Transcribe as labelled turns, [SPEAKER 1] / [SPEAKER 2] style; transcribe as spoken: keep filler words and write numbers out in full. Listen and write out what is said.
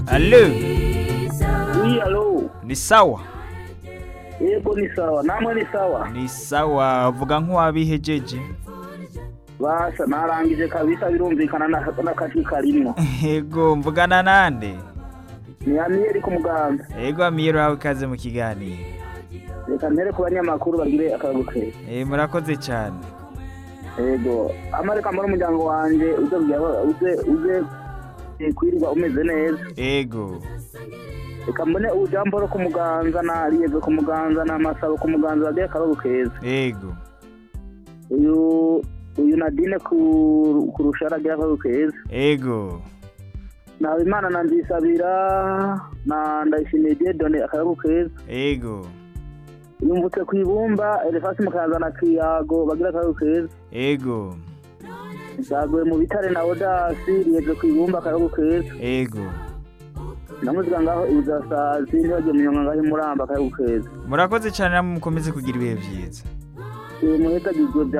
[SPEAKER 1] Allo,
[SPEAKER 2] Oui, allo.
[SPEAKER 1] ni sawa?
[SPEAKER 2] Yego ni sawa. Namwe ni sawa.
[SPEAKER 1] Ni sawa, vuga nk'uwabihejeje.
[SPEAKER 2] Basha narangije kabisa birumvikana n'akazi karimwo.
[SPEAKER 1] Yego, mvugana nande?
[SPEAKER 2] Ni Amiyeri ku Muganda.
[SPEAKER 1] Yego, Amiyeri wawe ikaze mu kiganiro.
[SPEAKER 2] Reka mpere ku banyamakuru bagire akaruhuko.
[SPEAKER 1] Eh, murakoze cyane.
[SPEAKER 2] Yego, amareka muri umuryango wanje uze uze uze kwirirwa umeze neza.
[SPEAKER 1] Yego.
[SPEAKER 2] Reka mbone ujambo ku Muganza na Riyeve ku Muganza na Masabo ku Muganza bagire akaruhuko keza.
[SPEAKER 1] Yego.
[SPEAKER 2] Uyu uyu Nadine ku kurushara agire akaruhuko keza.
[SPEAKER 1] Yego.
[SPEAKER 2] Na Imana na Nzisabira na Ndayishimiye Dieudonné akaruhuko keza.
[SPEAKER 1] Yego.
[SPEAKER 2] Yumvutse kwibumba Elefasi mukazana kiyago bagira akaruhuko keza.
[SPEAKER 1] Yego.
[SPEAKER 2] Nsaguye mu bitare na Odasi Riyeve kwibumba akaruhuko keza.
[SPEAKER 1] Yego.
[SPEAKER 2] Namuzika ngaho izasazi ntibagiye munyonga ngaho imuramba akaruhuko keza.
[SPEAKER 1] Murakoze cyane namwe mukomeze kugira ibihe byiza.
[SPEAKER 2] Eh muheza gizwe